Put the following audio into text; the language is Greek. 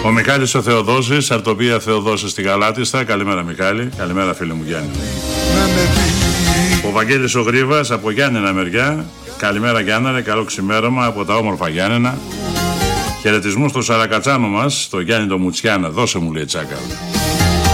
Ο Μιχάλης ο Θεοδόσης, Αρτοπία Θεοδόση στη Γαλάτιστα. Καλημέρα Μιχάλη, καλημέρα φίλε μου Γιάννη. Ο Βαγγέλης ο Γρίβας από Γιάννενα μεριά. Καλημέρα Γιάνναρε, καλό ξημέρωμα από τα όμορφα Γιάννενα. Χαιρετισμούς στο Σαρακατσάνο μας, το Γιάννη το Μουτσιάνα, δώσε μου λέει τσάκα.